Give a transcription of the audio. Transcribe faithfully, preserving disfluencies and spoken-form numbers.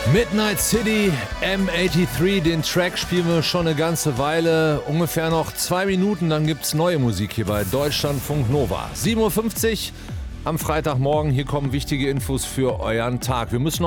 Midnight City, M dreiundachtzig, den Track spielen wir schon eine ganze Weile. Ungefähr noch zwei Minuten, dann gibt's neue Musik hier bei Deutschlandfunk Nova. sieben Uhr fünfzig am Freitagmorgen, hier kommen wichtige Infos für euren Tag. Wir müssen noch